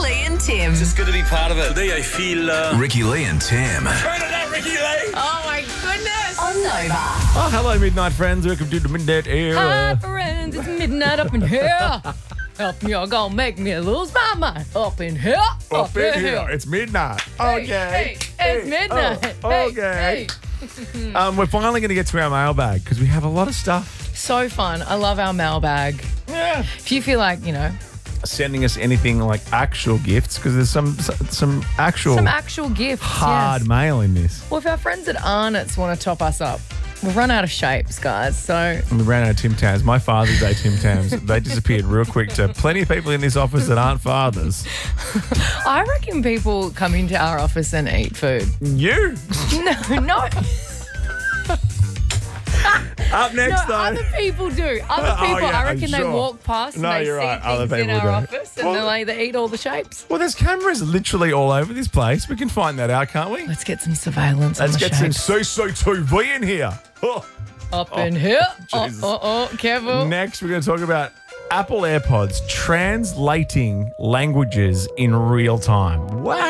Lee and Tim. Just good to be part of it. Today I feel... Ricky Lee and Tim. Turn it up, Ricky Lee! Oh, my goodness. On Nova. Oh, hello, midnight friends. Welcome to the Midnight Hi, Era. friends. It's midnight up in here. Help me, you're gonna make me lose my mind. Up in here. Up in here. It's midnight. Okay. Hey, it's midnight. Oh, Hey, okay. hey. We're finally going to get to our mailbag because we have a lot of stuff. So fun. I love our mailbag. Yeah. If you feel like, Sending us anything like actual gifts because there's some actual some actual gifts. hard yes. mail in this. Well, if our friends at Arnott's want to top us up, we've run out of shapes, guys. So And we ran out of Tim Tams. My Father's Day Tim Tams, they disappeared real quick to plenty of people in this office that aren't fathers. I reckon people come into our office and eat food. You? No. Up next, though. Other people do. Other people, yeah, I reckon they sure. walk past No, and they you're see right. Other things in people our do. office and Well- they eat all the shapes. Well, there's cameras literally all over this place. We can find that out, can't we? Let's get some surveillance Let's on the get some shapes. CCTV in here. Oh. Up in here. Jesus. Careful. Next, we're going to talk about Apple AirPods translating languages in real time. What?